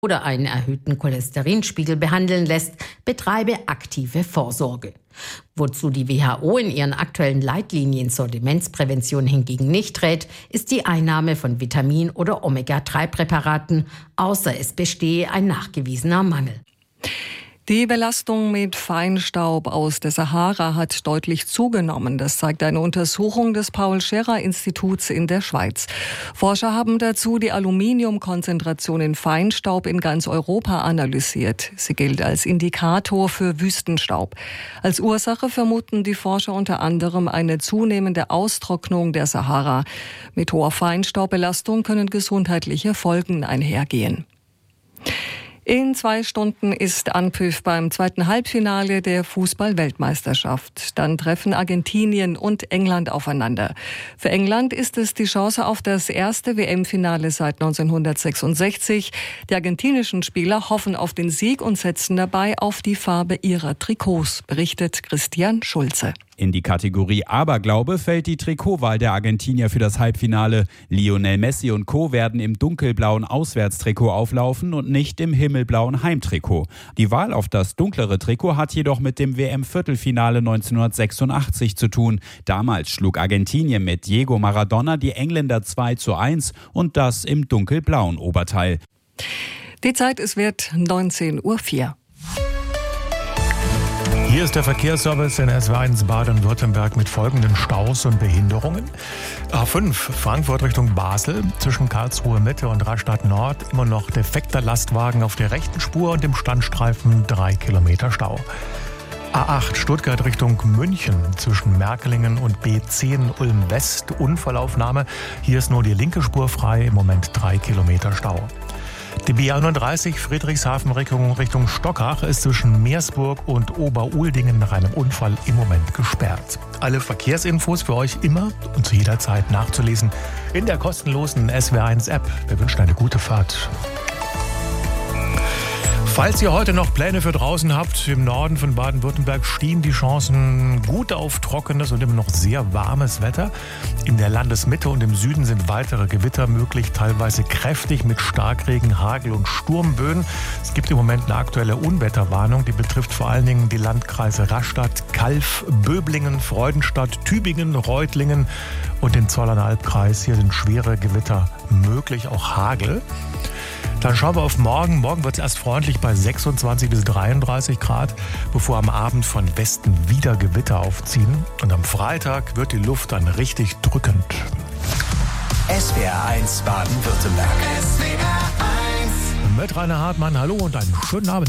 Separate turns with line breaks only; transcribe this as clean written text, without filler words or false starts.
oder einen erhöhten Cholesterinspiegel behandeln lässt, betreibe aktive Vorsorge. Wozu die WHO in ihren aktuellen Leitlinien zur Demenzprävention hingegen nicht rät, ist die Einnahme von Vitamin- oder Omega-3-Präparaten, außer es bestehe ein nachgewiesener Mangel.
Die Belastung mit Feinstaub aus der Sahara hat deutlich zugenommen. Das zeigt eine Untersuchung des Paul-Scherrer-Instituts in der Schweiz. Forscher haben dazu die Aluminiumkonzentration in Feinstaub in ganz Europa analysiert. Sie gilt als Indikator für Wüstenstaub. Als Ursache vermuten die Forscher unter anderem eine zunehmende Austrocknung der Sahara. Mit hoher Feinstaubbelastung können gesundheitliche Folgen einhergehen. In 2 Stunden ist Anpfiff beim zweiten Halbfinale der Fußball-Weltmeisterschaft. Dann treffen Argentinien und England aufeinander. Für England ist es die Chance auf das erste WM-Finale seit 1966. Die argentinischen Spieler hoffen auf den Sieg und setzen dabei auf die Farbe ihrer Trikots, berichtet Christian Schulze.
In die Kategorie Aberglaube fällt die Trikotwahl der Argentinier für das Halbfinale. Lionel Messi und Co. werden im dunkelblauen Auswärtstrikot auflaufen und nicht im himmelblauen Heimtrikot. Die Wahl auf das dunklere Trikot hat jedoch mit dem WM-Viertelfinale 1986 zu tun. Damals schlug Argentinien mit Diego Maradona die Engländer 2:1 und das im dunkelblauen Oberteil.
Die Zeit, es wird 19:04 Uhr.
Hier ist der Verkehrsservice in SW1 Baden-Württemberg mit folgenden Staus und Behinderungen. A5 Frankfurt Richtung Basel, zwischen Karlsruhe Mitte und Rastatt Nord immer noch defekter Lastwagen auf der rechten Spur und im Standstreifen 3 Kilometer Stau. A8 Stuttgart Richtung München, zwischen Merkelingen und B10 Ulm West, Unfallaufnahme. Hier ist nur die linke Spur frei, im Moment 3 Kilometer Stau. Die B31 Friedrichshafen Richtung Stockach ist zwischen Meersburg und Oberuldingen nach einem Unfall im Moment gesperrt. Alle Verkehrsinfos für euch immer und zu jeder Zeit nachzulesen in der kostenlosen SW1-App. Wir wünschen eine gute Fahrt. Falls ihr heute noch Pläne für draußen habt, im Norden von Baden-Württemberg stehen die Chancen gut auf trockenes und immer noch sehr warmes Wetter. In der Landesmitte und im Süden sind weitere Gewitter möglich, teilweise kräftig mit Starkregen, Hagel und Sturmböen. Es gibt im Moment eine aktuelle Unwetterwarnung, die betrifft vor allen Dingen die Landkreise Rastatt, Calw, Böblingen, Freudenstadt, Tübingen, Reutlingen und den Zollernalbkreis. Hier sind schwere Gewitter möglich, auch Hagel. Dann schauen wir auf morgen. Morgen wird es erst freundlich bei 26 bis 33 Grad, bevor am Abend von Westen wieder Gewitter aufziehen. Und am Freitag wird die Luft dann richtig drückend.
SWR1 Baden-Württemberg.
Mit Rainer Hartmann, hallo und einen schönen Abend.